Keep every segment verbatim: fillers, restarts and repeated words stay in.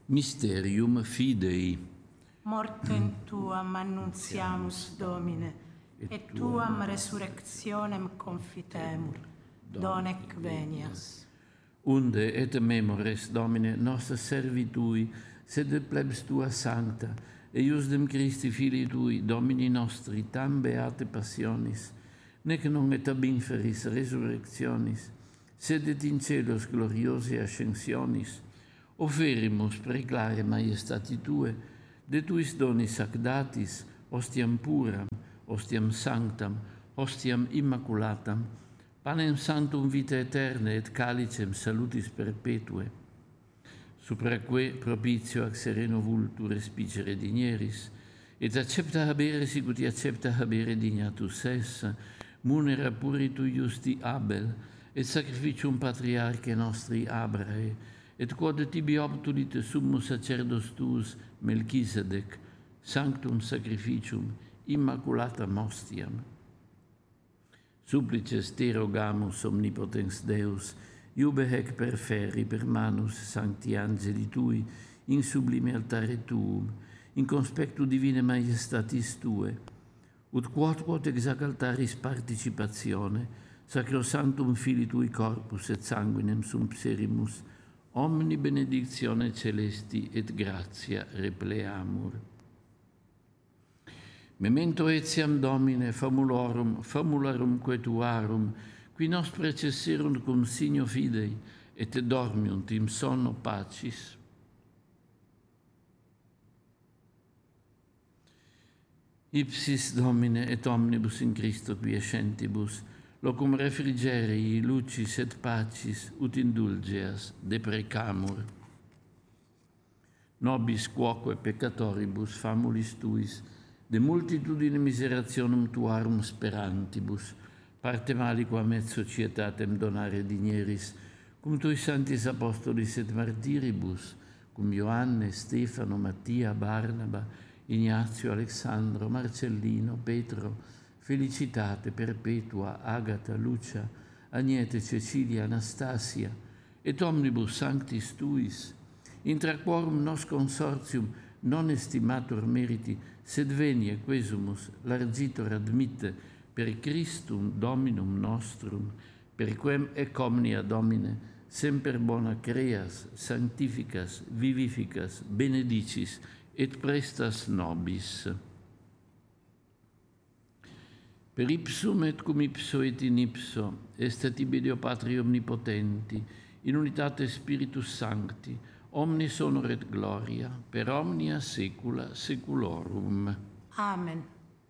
Mysterium Fidei. Mortem tuam annuntiamus, Domine, et tuam resurrectionem confitemur, donec venias. Unde et memores, Domine, nostra servitui, sed plebs tua sancta, eiusdem Christi Filii tui, Domini nostri, tam beate passionis, nec non et ab inferis resurrectionis, sed et in celos gloriose ascensionis, offerimus preclare maiestati tue, de tuis donis ac datis, ostiam puram, ostiam sanctam, ostiam immaculatam, panem sanctum vita aeterna et calicem salutis perpetue, supraque propitio ac sereno vultu respicere digneris, et accepta habere sicut accepta habere dignatus es, munera puritu justi Abel, et sacrificium patriarche nostri Abrae, et quod tibi obtulit summus sacerdos tuus Melchisedec, sanctum sacrificium immaculatam ostiam. Supplices te rogamus, omnipotens Deus, iube hec perferi per manus sancti angeli tui, in sublime altare tuum, in conspectu divine maiestatis tue, ut quod quod ex ac altaris participatione, sacrosanctum Filii tui corpus et sanguinem sumpserimus, omni benedictione celesti et gratia repleamur. Memento etiam, Domine, famulorum, famularum tuarum, qui nos precesserunt cum signo fidei, et dormiunt in sonno pacis. Ipsis, Domine, et omnibus in Christo quiescentibus, locum refrigerii, lucis et pacis, ut indulgeas, deprecamur. Nobis quoque peccatoribus famulis tuis, de multitudine miserationum tuarum sperantibus, parte mali quam et societatem donare digneris, cum tui sanctis apostolis et martiribus, cum Ioanne, Stefano, Mattia, Barnaba, Ignazio, Alexandro, Marcellino, Petro, Felicitate, Perpetua, Agata, Lucia, Agnete, Cecilia, Anastasia, et omnibus sanctis tuis, intra quorum nos consortium non estimator meriti, sed venie quesumus largitor admitte per Christum Dominum nostrum, per quem ec omnia, Domine, semper bona creas, sanctificas, vivificas, benedicis, et prestas nobis. Per ipsum et cum ipso et in ipso, est tibi Deo Patri omnipotenti, in unitate Spiritus Sancti, omnis honor et gloria, per omnia saecula saeculorum. Amen.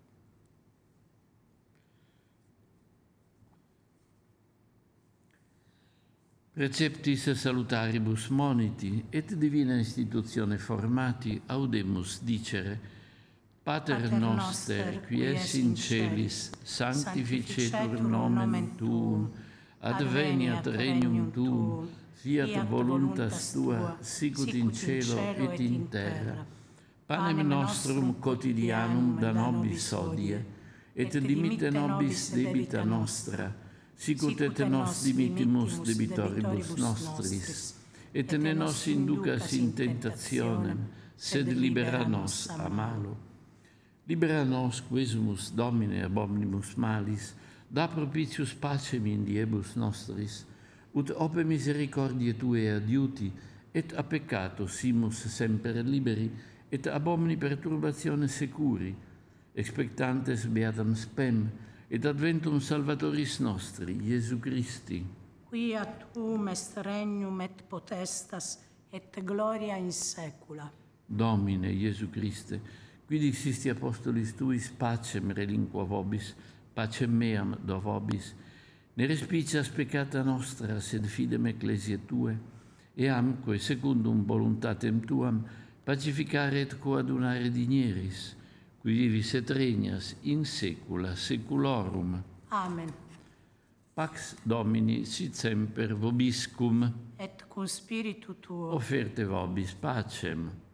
Preceptis salutaribus moniti, et divina institutione formati, audemus dicere, Pater, Pater noster, qui es in celis, sanctificetur nomen tuum, adveniat regnum tuum, fiat voluntas tua, sicut in cielo et in terra. Panem nostrum quotidianum da nobis hodie, et dimitte nobis debita nostra, sicut et nos dimittimus debitoribus nostris, et ne nos inducas in tentationem, sed libera nos a malo. Libera nos quesumus, Domine, ab omnibus malis, da propitius pacem in diebus nostris, ut ope misericordiae Tue adiuti, et a peccato simus semper liberi, et ab omni perturbatione securi, expectantes beatam spem, et adventum Salvatoris nostri, Iesu Christi. Quia tuum est regnum et potestas, et gloria in saecula. Domine, Iesu Christe, qui dixisti apostolis Tuis pacem relinqua vobis, pacem meam do vobis, ne respicias peccata nostra, sed fidem ecclesiae Tue, eamque secundum voluntatem Tuam pacificare et coadunare digneris, qui vivis et regnas in saecula saeculorum. Amen. Pax Domini sit semper vobiscum. Et cum spiritu tuo. Offerte vobis pacem.